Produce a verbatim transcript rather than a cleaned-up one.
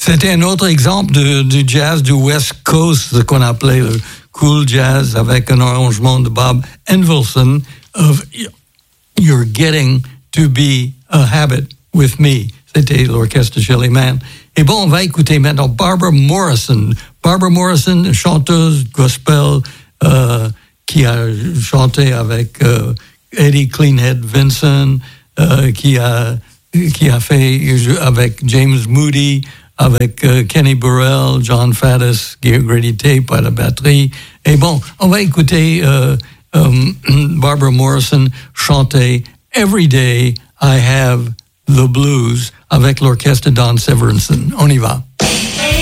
C'était un autre exemple de, du jazz du West Coast, ce qu'on appelait le cool jazz, avec un arrangement de Bob Envelson of You're Getting to Be a Habit with Me. C'était l'orchestre Shelly Manne. Et bon, on va écouter maintenant Barbara Morrison. Barbara Morrison, chanteuse gospel, euh, qui a chanté avec euh, Eddie Cleanhead Vinson, euh, qui a qui a fait avec James Moody, avec euh, Kenny Burrell, John Faddis, Grady Tape à la batterie. Et bon, on va écouter euh, um, Barbara Morrison chanter Every Day I Have the Blues avec l'orchestre Don Severinsen. On y va.